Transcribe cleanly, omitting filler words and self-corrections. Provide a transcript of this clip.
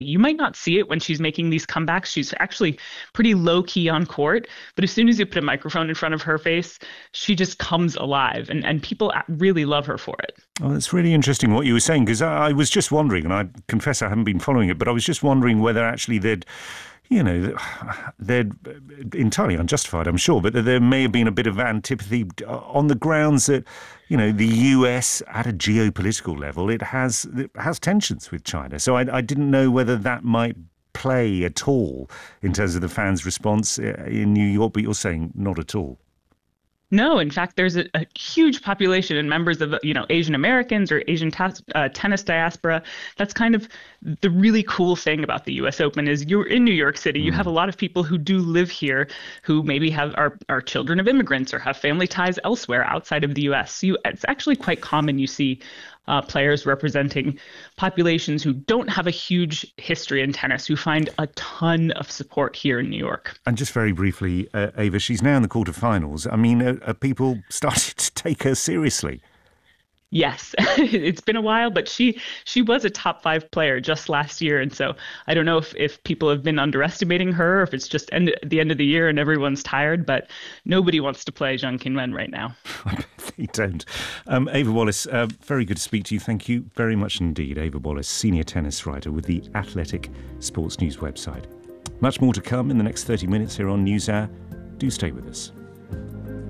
You might not see it when she's making these comebacks. She's actually pretty low key on court, but as soon as you put a microphone in front of her face, she just comes alive, and people really love her for it. Oh, that's really interesting what you were saying, because I was just wondering, and I confess I haven't been following it, but I was just wondering whether actually they're entirely unjustified, I'm sure, but there may have been a bit of antipathy on the grounds that, the US at a geopolitical level, it has tensions with China. So I didn't know whether that might play at all in terms of the fans' response in New York, but you're saying not at all. No, in fact, there's a huge population and members of, Asian Americans or Asian tennis diaspora. That's kind of the really cool thing about the U.S. Open is you're in New York City. You have a lot of people who do live here who maybe are children of immigrants or have family ties elsewhere outside of the U.S. So it's actually quite common you see players representing populations who don't have a huge history in tennis, who find a ton of support here in New York. And just very briefly, Ava, she's now in the quarterfinals. I mean, are people started to take her seriously? Yes, it's been a while, but she was a top five player just last year. And so I don't know if people have been underestimating her, or if it's just the end of the year and everyone's tired, but nobody wants to play Zheng Qinwen right now. I bet they don't. Ava Wallace, very good to speak to you. Thank you very much indeed. Ava Wallace, senior tennis writer with the Athletic Sports News website. Much more to come in the next 30 minutes here on NewsHour. Do stay with us.